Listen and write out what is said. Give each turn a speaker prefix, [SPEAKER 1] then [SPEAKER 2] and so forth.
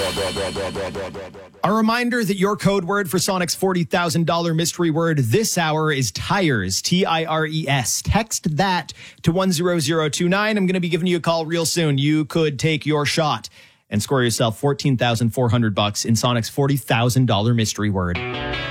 [SPEAKER 1] A reminder that your code word for Sonic's $40,000 mystery word this hour is TIRES, TIRES. Text that to 10029. I'm going to be giving you a call real soon. You could take your shot and score yourself $14,400 in Sonic's $40,000 mystery word.